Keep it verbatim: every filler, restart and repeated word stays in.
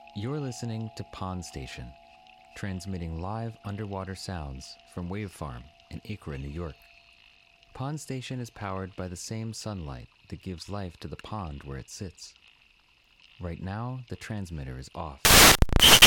You're listening to Pond Station, transmitting live underwater sounds from Wave Farm in Acre, New York. Pond Station is powered by the same sunlight that gives life to the pond where it sits. Right now, the transmitter is off.